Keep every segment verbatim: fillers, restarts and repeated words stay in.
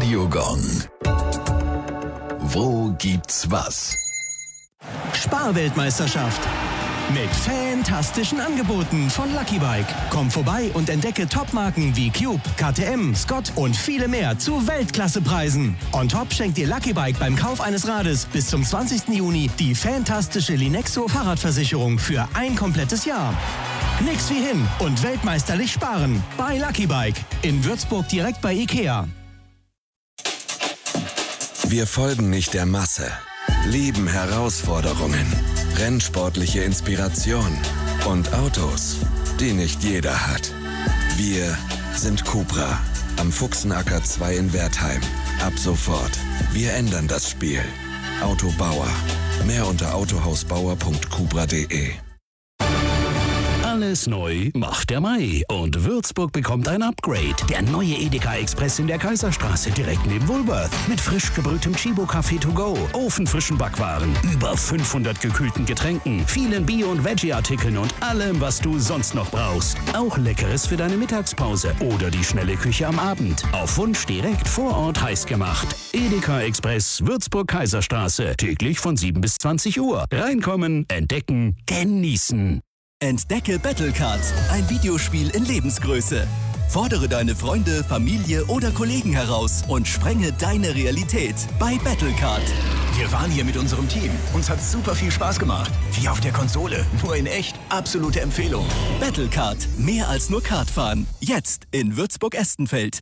Radiogong. Wo gibt's was? Sparweltmeisterschaft. Mit fantastischen Angeboten von Lucky Bike. Komm vorbei und entdecke Topmarken wie Cube, K T M, Scott und viele mehr zu Weltklassepreisen. On top schenkt dir Lucky Bike beim Kauf eines Rades bis zum zwanzigsten Juni die fantastische Linexo Fahrradversicherung für ein komplettes Jahr. Nix wie hin und weltmeisterlich sparen bei Lucky Bike. In Würzburg direkt bei Ikea. Wir folgen nicht der Masse, lieben Herausforderungen, rennsportliche Inspiration und Autos, die nicht jeder hat. Wir sind Cupra am Fuchsenacker zwei in Wertheim. Ab sofort. Wir ändern das Spiel. Autobauer. Mehr unter autohausbauer punkt cupra punkt de. Alles neu macht der Mai und Würzburg bekommt ein Upgrade. Der neue Edeka Express in der Kaiserstraße direkt neben Woolworth. Mit frisch gebrühtem Chibo-Kaffee to go, ofenfrischen Backwaren, über fünfhundert gekühlten Getränken, vielen Bio- und Veggie-Artikeln und allem, was du sonst noch brauchst. Auch Leckeres für deine Mittagspause oder die schnelle Küche am Abend. Auf Wunsch direkt vor Ort heiß gemacht. Edeka Express, Würzburg Kaiserstraße. Täglich von sieben bis zwanzig Uhr. Reinkommen, entdecken, genießen. Entdecke Battlecard, ein Videospiel in Lebensgröße. Fordere deine Freunde, Familie oder Kollegen heraus und sprenge deine Realität bei Battlecard. Wir waren hier mit unserem Team. Uns hat super viel Spaß gemacht. Wie auf der Konsole, nur in echt. Absolute Empfehlung. Battlecard, mehr als nur Kartfahren. Jetzt in Würzburg-Estenfeld.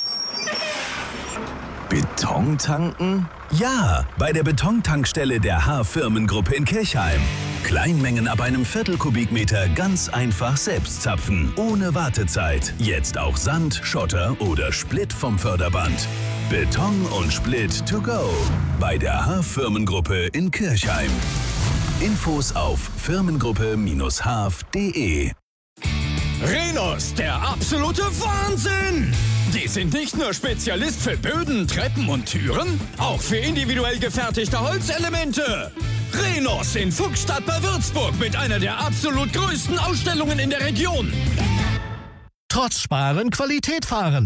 Beton tanken? Ja, bei der Betontankstelle der H-Firmengruppe in Kirchheim. Kleinmengen ab einem Viertel Kubikmeter ganz einfach selbst zapfen, ohne Wartezeit. Jetzt auch Sand, Schotter oder Split vom Förderband. Beton und Split to go. Bei der H-Firmengruppe in Kirchheim. Infos auf firmengruppe Bindestrich h f punkt de. Rhenus, der absolute Wahnsinn! Die sind nicht nur Spezialist für Böden, Treppen und Türen, auch für individuell gefertigte Holzelemente. Rhenus in Fuchsstadt bei Würzburg mit einer der absolut größten Ausstellungen in der Region. Trotz Sparen Qualität fahren.